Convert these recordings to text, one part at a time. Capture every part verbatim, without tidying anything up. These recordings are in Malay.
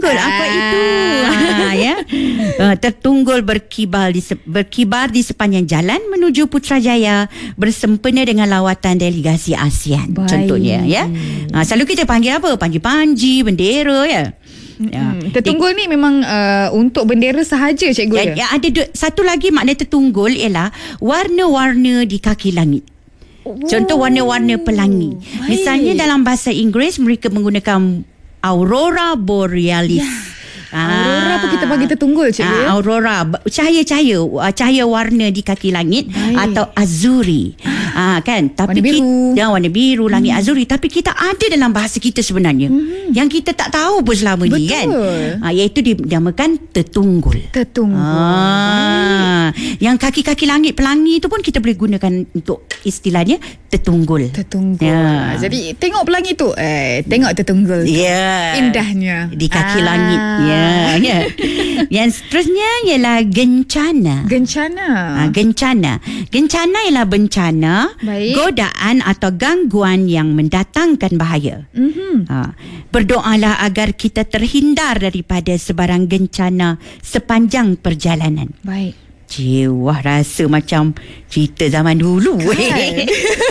tertunggul. Apa itu? Ha, ya. Uh, tertunggul berkibar di, berkibar di sepanjang jalan menuju Putrajaya bersempena dengan lawatan delegasi ASEAN. Baik. Contohnya, ya. Ha, selalu kita panggil apa? Panggil panji, bendera, ya. Ya. Hmm. Tertunggul ni memang uh, untuk bendera sahaja, cikgu. Ya, ya, ada du- satu lagi makna tertunggul ialah warna-warna di kaki langit. Oh. Contoh warna-warna pelangi. Baik. Misalnya dalam bahasa Inggeris mereka menggunakan aurora borealis. Ya. Aurora pun kita bagi tertunggul, cikgu. Ah, aurora, cahaya-cahaya, cahaya warna di kaki langit. Baik. Atau azuri. Ah, kan? Tapi warna biru. Kita, warna biru, langit hmm. azuri. Tapi kita ada dalam bahasa kita sebenarnya. Hmm. Yang kita tak tahu pun selama Betul. ni, kan? Ah, iaitu dinamakan tertunggul. Tertunggul. Ah, yang kaki-kaki langit pelangi tu pun kita boleh gunakan untuk istilahnya tertunggul. Tertunggul. Ya. Jadi tengok pelangi tu, eh tengok tertunggul. Ya. Indahnya di kaki ah. langit. Ya. Ya. Yang seterusnya ialah gencana. Gencana. Ha, gencana. Gencana ialah bencana, baik, godaan atau gangguan yang mendatangkan bahaya. Mm-hmm. Ha, berdoalah agar kita terhindar daripada sebarang gencana sepanjang perjalanan. Baik. Jiwah, rasa macam cerita zaman dulu. Kan?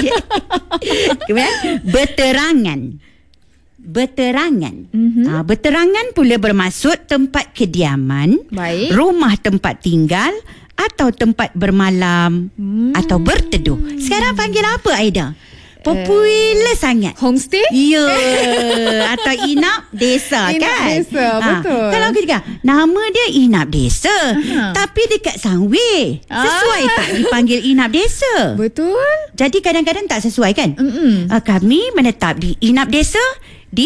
Kemudian berterangan. Berterangan. Mm-hmm. Ha, berterangan pula bermaksud tempat kediaman, baik, rumah tempat tinggal atau tempat bermalam mm. atau berteduh. Sekarang panggil apa, Aida? Popular uh, sangat. Homestay? Ya. Atau inap desa, inap kan? Inap desa, ha, betul. Kalau kita nama dia inap desa, uh-huh, tapi dekat Sunway. Sesuai ah. tak dipanggil inap desa? Betul. Jadi kadang-kadang tak sesuai, kan? Uh, kami menetap di inap desa di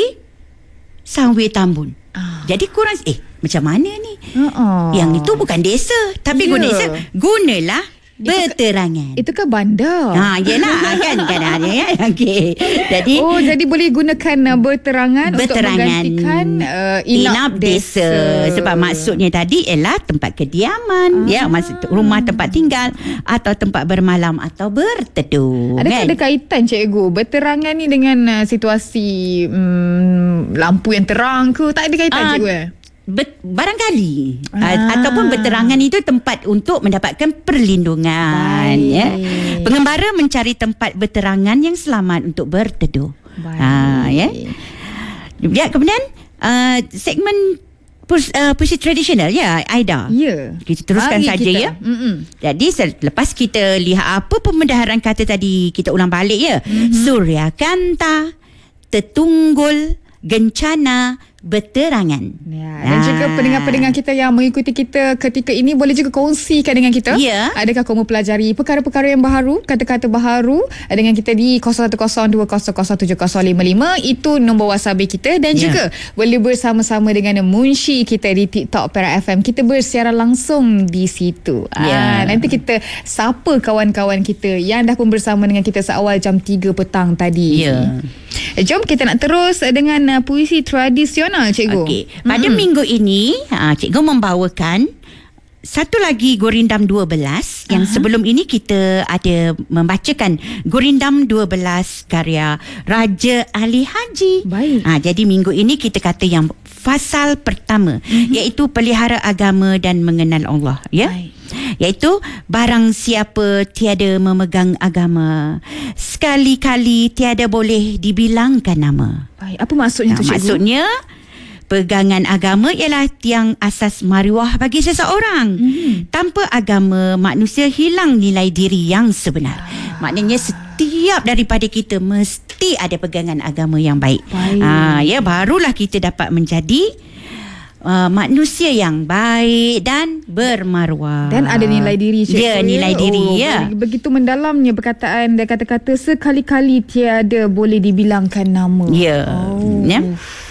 Sunway Tambun. Ah. Jadi kurang eh macam mana ni? Uh-uh. Yang itu bukan desa, tapi yeah, guna desa. Gunalah berterangan. Itu kan bandar. Ha, yelah kan kan ada ya. Okey. Jadi oh, jadi boleh gunakan uh, berterangan, berterangan untuk menggantikan uh, inap, inap desa. desa. Sebab maksudnya tadi ialah tempat kediaman, ah. ya, maksud rumah tempat tinggal atau tempat bermalam atau berteduh. Adakah kan? ada kaitan, cikgu, berterangan ni dengan uh, situasi um, lampu yang terang ke? Tak ada kaitan, ah. cikgu eh? Bet, barangkali ah. ataupun berterangan itu tempat untuk mendapatkan perlindungan. Baik. Ya. Pengembara mencari tempat berterangan yang selamat untuk berteduh. Ha, ya. Ya, kemudian uh, segmen pus, uh, puisi tradisional, ya, Aida. Ya. Kita teruskan Mari saja, kita. ya. Mm-mm. Jadi selepas kita lihat apa pembendaharan kata tadi, kita ulang balik, ya. Mm-hmm. Suryakanta, tertunggul, gencana, berterangan. Ya, dan ah. juga pendengar-pendengar kita yang mengikuti kita ketika ini boleh juga kongsikan dengan kita. Ya. Adakah kamu pelajari perkara-perkara yang baharu, kata-kata baharu dengan kita di kosong satu kosong dua kosong kosong tujuh kosong lima lima. Itu nombor WhatsApp kita. Dan ya, juga boleh bersama-sama dengan Munshi kita di TikTok Perak F M. Kita bersiaran langsung di situ. Ya. Ah, nanti kita sapa kawan-kawan kita yang dah pun bersama dengan kita seawal jam tiga petang tadi. Ya. Jom kita nak terus dengan uh, puisi tradisional, cikgu. Okey. Pada mm-hmm. minggu ini, ha, cikgu membawakan satu lagi Gurindam dua belas. Yang uh-huh. sebelum ini kita ada membacakan Gurindam dua belas karya Raja Ali Haji. Baik. Ha, jadi minggu ini kita kata yang fasal pertama, mm-hmm. iaitu pelihara agama dan mengenal Allah. Ya. Baik. Iaitu barang siapa tiada memegang agama, sekali-kali tiada boleh dibilangkan nama. Baik. Apa maksudnya, nah, tu, cikgu? Maksudnya pegangan agama ialah tiang asas maruah bagi seseorang. Mm-hmm. Tanpa agama, manusia hilang nilai diri yang sebenar. Ah. Maknanya setiap daripada kita mesti ada pegangan agama yang baik. baik. Ah, ya, barulah kita dapat menjadi Uh, manusia yang baik dan bermaruah. Dan ada nilai diri, cikgu. Ya, nilai diri, oh, ya. Begitu mendalamnya perkataan dan kata-kata sekali-kali tiada boleh dibilangkan nama. Ya. Oh. Ya.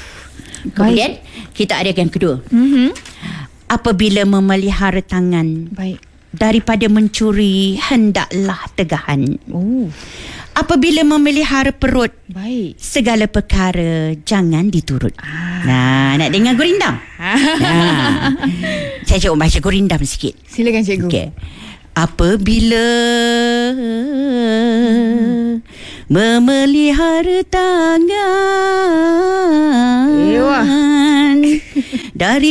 Kemudian baik, kita ada yang kedua. Mm-hmm. Apabila memelihara tangan, baik, daripada mencuri hendaklah tegahan. Oh. Apabila memelihara perut, baik, segala perkara jangan diturut. Ah. Nah, nak dengar Gurindam? Nah, saya cuba baca Gurindam sikit. Silakan, cikgu. Okay. Apabila hmm. memelihara tangan, dari